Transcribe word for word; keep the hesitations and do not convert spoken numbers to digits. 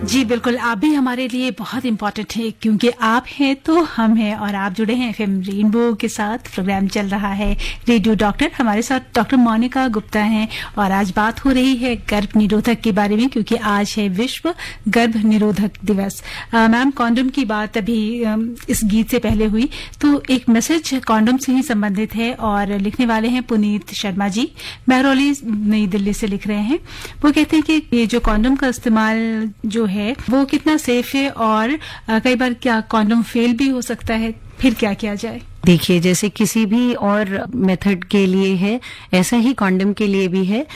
जी बिल्कुल, आप भी हमारे लिए बहुत इम्पोर्टेंट है क्योंकि आप हैं तो हम हैं और आप जुड़े हैं एफएम रेनबो के साथ। प्रोग्राम चल रहा है रेडियो डॉक्टर, हमारे साथ डॉक्टर मोनिका गुप्ता हैं और आज बात हो रही है गर्भ निरोधक के बारे में क्योंकि आज है विश्व गर्भ निरोधक दिवस। मैम, कॉन्डोम की बात अभी इस गीत से पहले हुई तो एक मैसेज कॉन्डोम से ही संबंधित है और लिखने वाले हैं पुनीत शर्मा जी, महरौली नई दिल्ली से लिख रहे हैं। वो कहते हैं कि ये जो कॉन्डोम का इस्तेमाल जो है वो कितना सेफ है और आ, कई बार क्या कॉन्डोम फेल भी हो सकता है, फिर क्या किया जाए? देखिए, जैसे किसी भी और मेथड के लिए है ऐसा ही कॉन्डोम के लिए भी है।